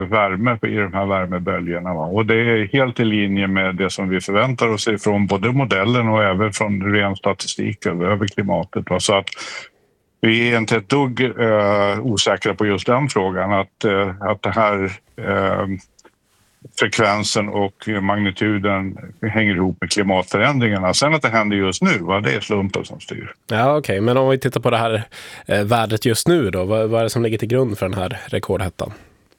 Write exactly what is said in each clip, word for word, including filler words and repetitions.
värme i de här värmeböljorna. Va? Och det är helt i linje med det som vi förväntar oss från både modellen och även från ren statistik över klimatet. Va? Så att vi är inte ett dugg eh, osäkra på just den frågan, att, eh, att det här eh, frekvensen och magnituden hänger ihop med klimatförändringarna. Sen att det händer just nu, va? Det är slumpen som styr. Ja, okej. Okay. Men om vi tittar på det här eh, vädret just nu då, vad, vad är det som ligger till grund för den här rekordhettan?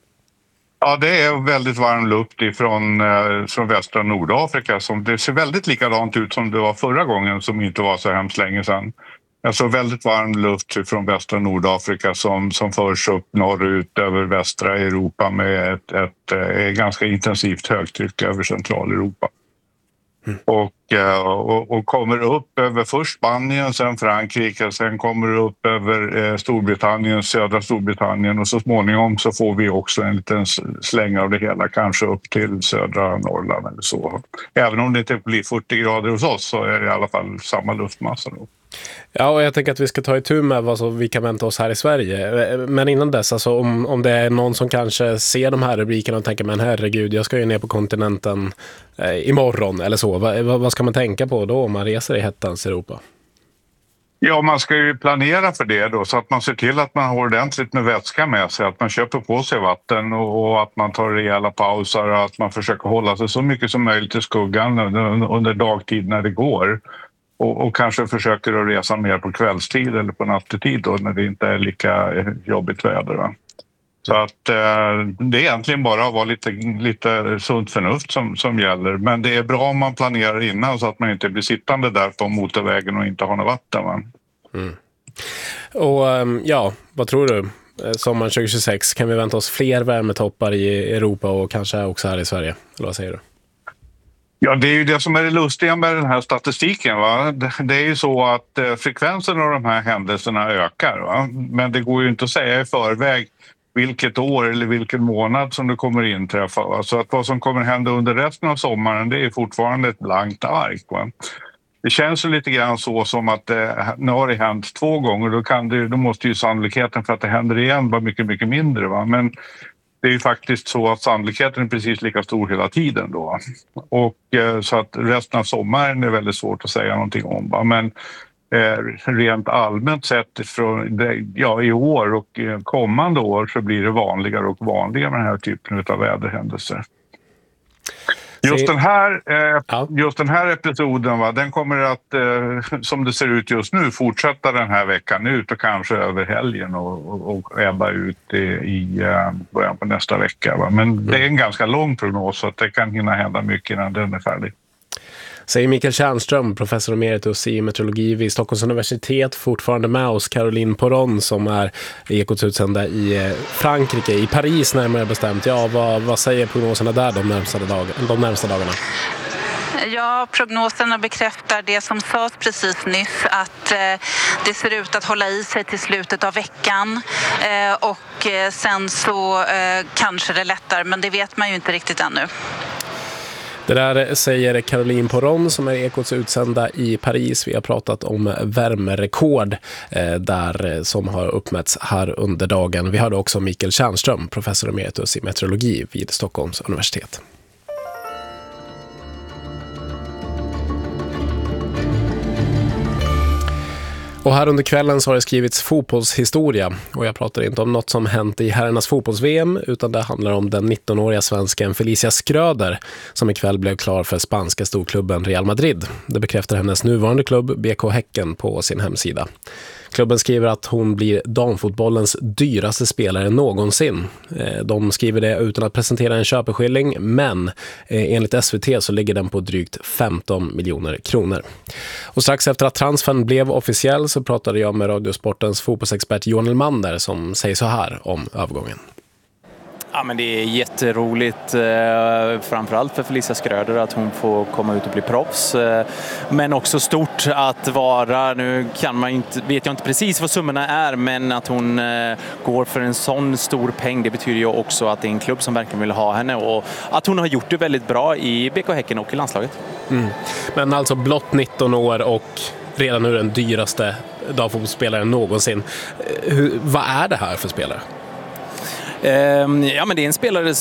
Ja, det är väldigt varm luft ifrån, eh, från västra Nordafrika. Som, det ser väldigt likadant ut som det var förra gången, som inte var så hemskt länge sedan. Alltså väldigt varm luft från västra Nordafrika som, som förs upp norrut över västra Europa med ett, ett, ett ganska intensivt högtryck över Centraleuropa. Mm. Och, och, och kommer upp över först Spanien, sen Frankrike, sen kommer det upp över Storbritannien, södra Storbritannien, och så småningom så får vi också en liten släng av det hela, kanske upp till södra Norrland eller så. Även om det inte blir fyrtio grader hos oss så är det i alla fall samma luftmassa då. Ja, och jag tänker att vi ska ta itu med vad så vi kan vänta oss här i Sverige. Men innan dess, alltså, om, om det är någon som kanske ser de här rubrikerna och tänker, men herregud, jag ska ju ner på kontinenten eh, imorgon eller så. Va, va, vad ska man tänka på då om man reser i hettans Europa? Ja, man ska ju planera för det då, så att man ser till att man har ordentligt med vätska med sig, att man köper på sig vatten och, och att man tar rejäla pauser och att man försöker hålla sig så mycket som möjligt i skuggan under, under dagtid när det går. Och, och kanske försöker att resa mer på kvällstid eller på nattetid då, när det inte är lika jobbigt väder. Va? Så att eh, det är egentligen bara att vara lite, lite sunt förnuft som, som gäller. Men det är bra om man planerar innan så att man inte blir sittande där på motorvägen och inte har något vatten. Va? Mm. Och ja, vad tror du? Sommaren tjugo tjugosex, kan vi vänta oss fler värmetoppar i Europa och kanske också här i Sverige? Eller vad säger du? Ja, det är ju det som är det lustiga med den här statistiken. Va? Det är ju så att eh, frekvensen av de här händelserna ökar. Va? Men det går ju inte att säga i förväg vilket år eller vilken månad som det kommer inträffa. Va? Så att vad som kommer hända under resten av sommaren, det är fortfarande ett blankt ark. Va? Det känns ju lite grann så som att eh, nu har det hänt två gånger. Då, kan det, då måste ju sannolikheten för att det händer igen vara mycket, mycket mindre. Va? Men det är ju faktiskt så att sannolikheten är precis lika stor hela tiden då. Och eh, så att resten av sommaren är väldigt svårt att säga någonting om. Va? Men eh, rent allmänt sett från det, ja, i år och eh, kommande år så blir det vanligare och vanligare med den här typen av väderhändelser. Just den här, eh, ja. just den här episoden, va, den kommer att, eh, som det ser ut just nu, fortsätta den här veckan ut och kanske över helgen och, och, och ebba ut i, i eh, början på nästa vecka. Va? Men mm. det är en ganska lång prognos så att det kan hinna hända mycket innan den är färdig. Säger Mikael Tjärnström, professor emeritus i meteorologi vid Stockholms universitet, fortfarande med oss. Caroline Poron som är Ekots utsända i Frankrike, i Paris närmare bestämt. Ja, vad, vad säger prognoserna där de närmsta, dag, de närmsta dagarna? Ja, prognoserna bekräftar det som sades precis nyss, att eh, det ser ut att hålla i sig till slutet av veckan eh, och eh, sen så eh, kanske det lättar, men det vet man ju inte riktigt ännu. Det där säger Caroline Poron som är Ekots utsända i Paris. Vi har pratat om värmerekord eh, där som har uppmätts här under dagen. Vi hörde också Mikael Tjärnström, professor emeritus i meteorologi vid Stockholms universitet. Och här under kvällen så har det skrivits fotbollshistoria, och jag pratar inte om något som hänt i herrarnas fotbolls-V M, utan det handlar om den nittonåriga svensken Felicia Skröder som ikväll blev klar för spanska storklubben Real Madrid. Det bekräftar hennes nuvarande klubb B K Häcken på sin hemsida. Klubben skriver att hon blir damfotbollens dyraste spelare någonsin. De skriver det utan att presentera en köpeskilling, men enligt S V T så ligger den på drygt femton miljoner kronor. Och strax efter att transfern blev officiell så pratade jag med Radiosportens fotbollsexpert Johan Elmander som säger så här om övergången. Ja, men det är jätteroligt, eh, framförallt för Felicia Skröder att hon får komma ut och bli proffs. Eh, men också stort att vara, nu kan man inte, vet jag inte precis vad summorna är, men att hon eh, går för en sån stor peng, det betyder ju också att det är en klubb som verkligen vill ha henne och att hon har gjort det väldigt bra i B K Häcken och i landslaget. Mm. Men alltså blott nitton år och redan nu den dyraste damfotbollsspelaren någonsin. Hur, vad är det här för spelare? Eh, ja, men det är en spelare